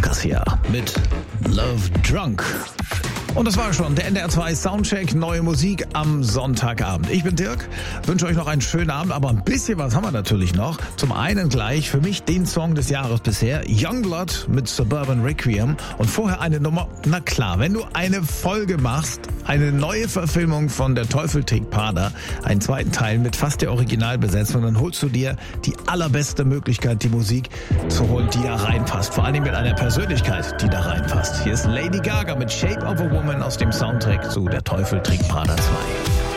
Garcia mit Love Drunk. Und das war schon der NDR 2 Soundcheck, neue Musik am Sonntagabend. Ich bin Dirk, wünsche euch noch einen schönen Abend, aber ein bisschen was haben wir natürlich noch. Zum einen gleich für mich den Song des Jahres bisher, Youngblood mit Suburban Requiem. Und vorher eine Nummer, na klar, wenn du eine Folge machst, eine neue Verfilmung von Der Teufel trägt Prada, einen zweiten Teil mit fast der Originalbesetzung, dann holst du dir die allerbeste Möglichkeit, die Musik zu holen, die da reinpasst. Vor allem mit einer Persönlichkeit, die da reinpasst. Hier ist Lady Gaga mit Shape of a Woman aus dem Soundtrack zu Der Teufel trägt Prada 2.